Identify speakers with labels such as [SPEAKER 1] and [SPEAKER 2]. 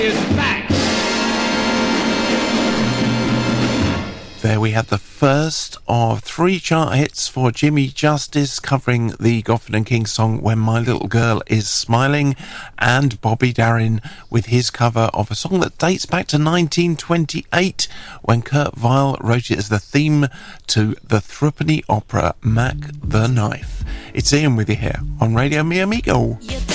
[SPEAKER 1] is back.
[SPEAKER 2] There we have the first of 3 chart hits for Jimmy Justice, covering the Goffin and King song When My Little Girl Is Smiling, and Bobby Darin with his cover of a song that dates back to 1928 when Kurt Weill wrote it as the theme to the threepenny opera Mac the Knife. It's Ian with you here on Radio Mi Amigo.